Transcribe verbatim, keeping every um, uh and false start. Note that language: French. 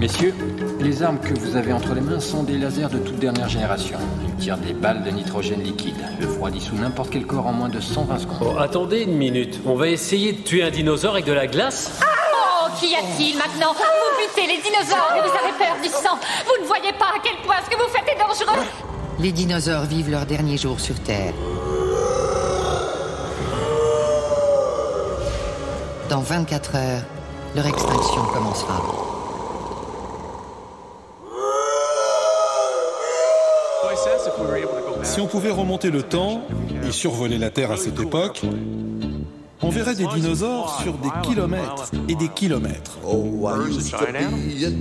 Messieurs, les armes que vous avez entre les mains sont des lasers de toute dernière génération. Ils tirent des balles de nitrogène liquide. Le froid dissout n'importe quel corps en moins de cent vingt secondes. Oh, attendez une minute. On va essayer de tuer un dinosaure avec de la glace? Oh, qu'y a-t-il maintenant? Vous butez les dinosaures et vous avez peur du sang. Vous ne voyez pas à quel point ce que vous faites est dangereux. Les dinosaures vivent leurs derniers jours sur Terre. Dans vingt-quatre heures, leur extinction commencera. Si on pouvait remonter le temps et survoler la Terre à cette époque, on verrait des dinosaures sur des kilomètres et des kilomètres.